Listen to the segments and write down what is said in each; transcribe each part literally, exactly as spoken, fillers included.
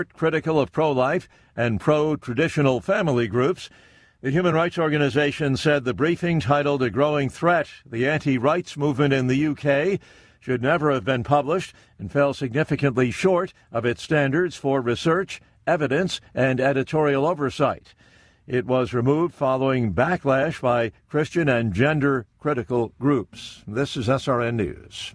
critical of pro-life and pro-traditional family groups. The human rights organization said the briefing, titled A Growing Threat, the Anti-Rights Movement in the U K, should never have been published and fell significantly short of its standards for research, evidence, and editorial oversight. It was removed following backlash by Christian and gender-critical groups. This is S R N News.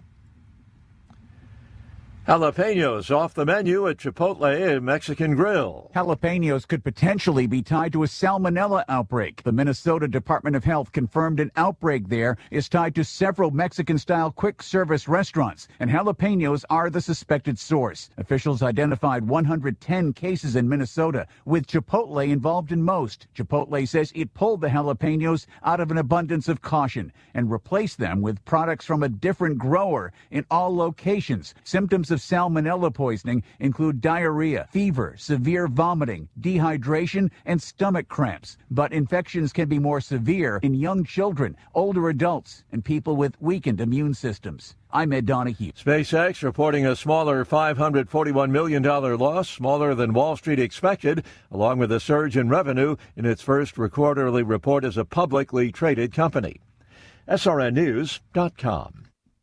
Jalapenos off the menu at Chipotle, a Mexican grill. Jalapenos could potentially be tied to a salmonella outbreak. The Minnesota Department of Health confirmed an outbreak there is tied to several Mexican-style quick-service restaurants, and jalapenos are the suspected source. Officials identified one hundred ten cases in Minnesota, with Chipotle involved in most. Chipotle says it pulled the jalapenos out of an abundance of caution and replaced them with products from a different grower in all locations. Symptoms of salmonella poisoning include diarrhea, fever, severe vomiting, dehydration, and stomach cramps. But infections can be more severe in young children, older adults, and people with weakened immune systems. I'm Ed Donahue. SpaceX reporting a smaller five hundred forty-one million dollars loss, smaller than Wall Street expected, along with a surge in revenue in its first quarterly report as a publicly traded company. S R N News dot com.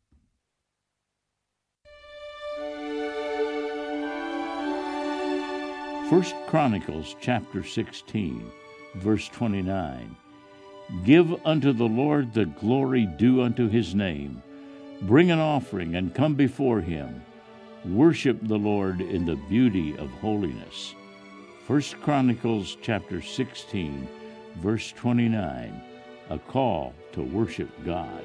First Chronicles chapter sixteen, verse twenty-nine. Give unto the Lord the glory due unto his name. Bring an offering and come before him. Worship the Lord in the beauty of holiness. First Chronicles chapter sixteen, verse twenty-nine. A call to worship God.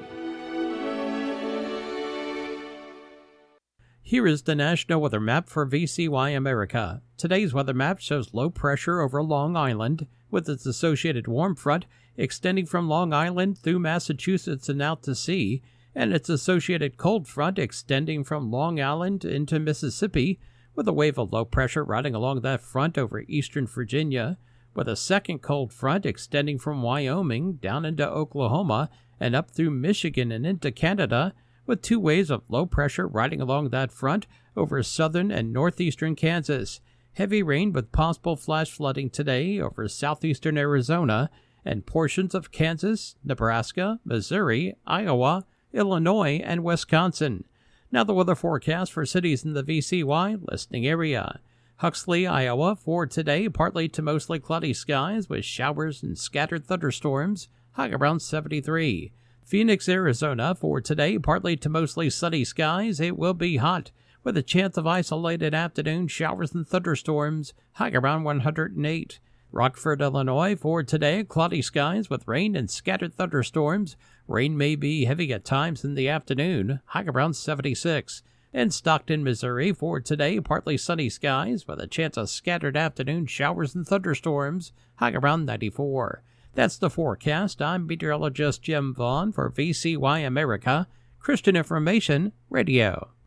Here is the National Weather Map for V C Y America. Today's weather map shows low pressure over Long Island, with its associated warm front extending from Long Island through Massachusetts and out to sea, and its associated cold front extending from Long Island into Mississippi, with a wave of low pressure riding along that front over eastern Virginia, with a second cold front extending from Wyoming down into Oklahoma and up through Michigan and into Canada, with two waves of low pressure riding along that front over southern and northeastern Kansas. Heavy rain with possible flash flooding today over southeastern Arizona and portions of Kansas, Nebraska, Missouri, Iowa, Illinois, and Wisconsin. Now the weather forecast for cities in the V C Y listening area. Huxley, Iowa, for today, partly to mostly cloudy skies with showers and scattered thunderstorms, high around seventy-three. Phoenix, Arizona, for today, partly to mostly sunny skies. It will be hot, with a chance of isolated afternoon showers and thunderstorms, high around one hundred eight. Rockford, Illinois, for today, cloudy skies with rain and scattered thunderstorms. Rain may be heavy at times in the afternoon, high around seventy-six. And Stockton, Missouri, for today, partly sunny skies with a chance of scattered afternoon showers and thunderstorms, high around ninety-four. That's the forecast. I'm meteorologist Jim Vaughn for V C Y America, Christian Information Radio.